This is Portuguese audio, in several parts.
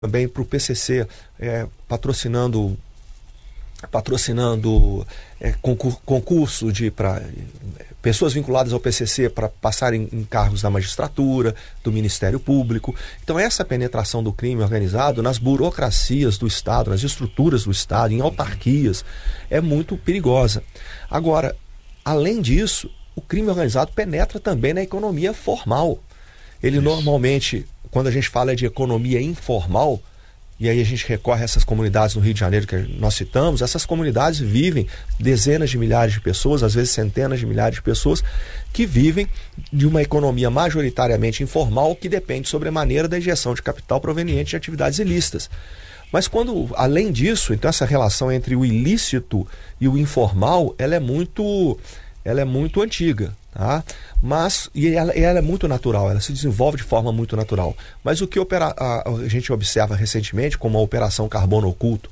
também para o PCC, patrocinando concurso para pessoas vinculadas ao PCC para passarem em cargos da magistratura, do Ministério Público. Então essa penetração do crime organizado nas burocracias do Estado, nas estruturas do Estado, em autarquias, é muito perigosa. Agora, além disso, o crime organizado penetra também na economia formal. Ele normalmente, quando a gente fala de economia informal, e aí a gente recorre a essas comunidades no Rio de Janeiro que nós citamos, essas comunidades vivem dezenas de milhares de pessoas, às vezes centenas de milhares de pessoas, que vivem de uma economia majoritariamente informal que depende sobremaneira da injeção de capital proveniente de atividades ilícitas. Mas além disso, então essa relação entre o ilícito e o informal, ela é muito antiga. Tá? Ela é muito natural, ela se desenvolve de forma muito natural. Mas o que a gente observa recentemente, como a Operação Carbono Oculto,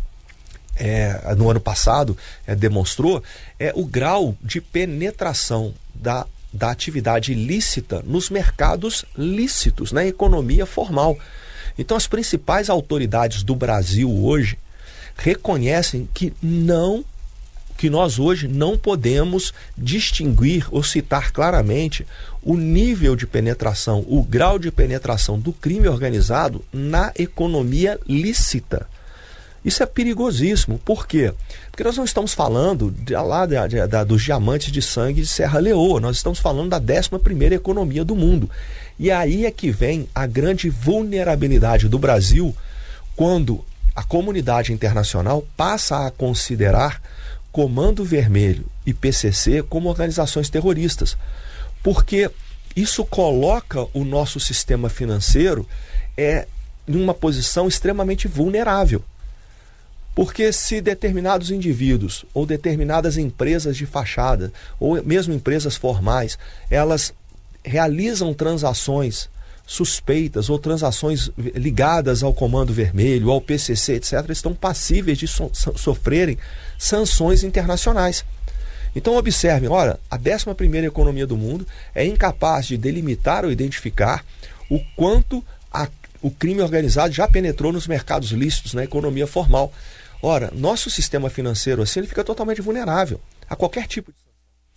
no ano passado, demonstrou, o grau de penetração da atividade ilícita nos mercados lícitos, na economia formal. Então as principais autoridades do Brasil hoje reconhecem que nós hoje não podemos distinguir ou citar claramente o nível de penetração, o grau de penetração do crime organizado na economia lícita. Isso é perigosíssimo. Por quê? Porque nós não estamos falando dos diamantes de sangue de Serra Leoa, nós estamos falando da 11ª economia do mundo. E aí é que vem a grande vulnerabilidade do Brasil quando a comunidade internacional passa a considerar Comando Vermelho e PCC como organizações terroristas, porque isso coloca o nosso sistema financeiro em uma posição extremamente vulnerável. Porque se determinados indivíduos ou determinadas empresas de fachada, ou mesmo empresas formais, elas realizam transações suspeitas ou transações ligadas ao Comando Vermelho, ao PCC, etc., estão passíveis de sofrerem sanções internacionais. Então observem, olha, a 11ª economia do mundo é incapaz de delimitar ou identificar o quanto o crime organizado já penetrou nos mercados lícitos, na economia formal. Ora, nosso sistema financeiro assim, ele fica totalmente vulnerável a qualquer tipo de sanção.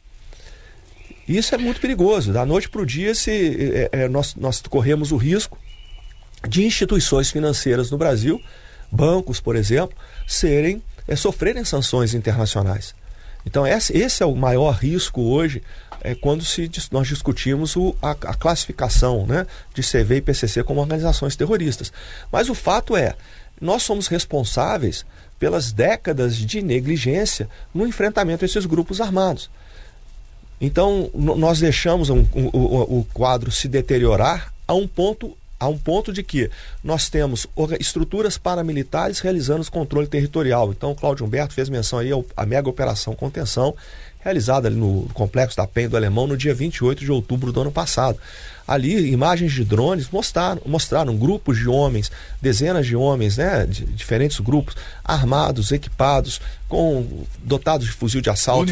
Isso é muito perigoso. Da noite para o dia, nós corremos o risco de instituições financeiras no Brasil, bancos, por exemplo, sofrerem sanções internacionais. Então esse é o maior risco hoje, quando nós discutimos a classificação, né, de CV e PCC como organizações terroristas. Mas o fato nós somos responsáveis pelas décadas de negligência no enfrentamento a esses grupos armados. Então nós deixamos o quadro se deteriorar a um ponto de que nós temos estruturas paramilitares realizando o controle territorial. Então o Cláudio Humberto fez menção aí à mega operação contenção, realizada ali no Complexo da Penha do Alemão no dia 28 de outubro do ano passado. Ali, imagens de drones mostraram grupos de homens, dezenas de homens, né, de diferentes grupos, armados, equipados, dotados de fuzil de assalto,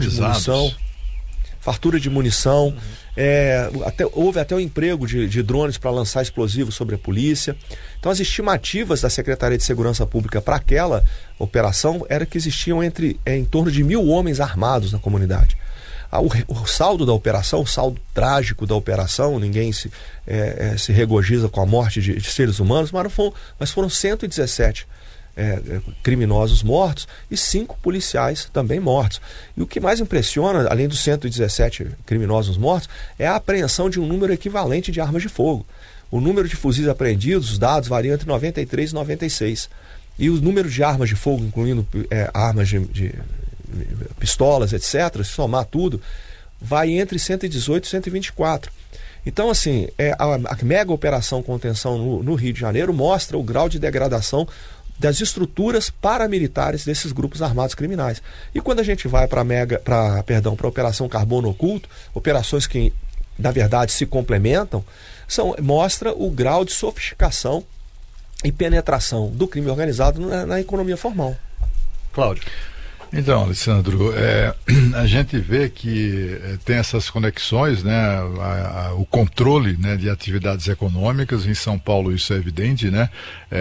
fartura de munição. Houve até o emprego de drones para lançar explosivos sobre a polícia. Então as estimativas da Secretaria de Segurança Pública para aquela operação era que existiam em torno de 1.000 homens armados na comunidade. O saldo da operação, o saldo trágico da operação, ninguém se regozija com a morte de seres humanos, mas foram 117 criminosos mortos e 5 policiais também mortos. E o que mais impressiona, além dos 117 criminosos mortos, é a apreensão de um número equivalente de armas de fogo. O número de fuzis apreendidos, os dados variam entre 93 e 96. E o número de armas de fogo, incluindo armas de pistolas, etc., se somar tudo, vai entre 118 e 124. Então, assim, a mega operação contenção no Rio de Janeiro mostra o grau de degradação das estruturas paramilitares desses grupos armados criminais. E quando a gente vai para a Operação Carbono Oculto, operações que, na verdade, se complementam, mostra o grau de sofisticação e penetração do crime organizado na economia formal. Cláudio. Então, Alessandro, a gente vê que tem essas conexões, né, o controle, né, de atividades econômicas. Em São Paulo isso é evidente, né?